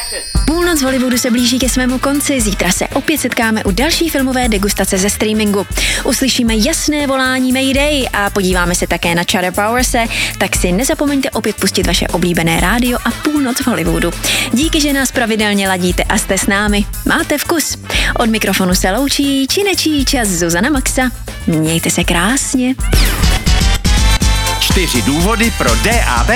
Půlnoc v Hollywoodu se blíží ke svému konci. Zítra se opět setkáme u další filmové degustace ze streamingu. Uslyšíme jasné volání Mayday a podíváme se také na Chad Powerse, tak si nezapomeňte opět pustit vaše oblíbené rádio a Půlnoc v Hollywoodu. Díky, že nás pravidelně ladíte a jste s námi. Máte vkus. Od mikrofonu se loučí činečí čas Zuzana Maxa. Mějte se krásně. 4 důvody pro DAB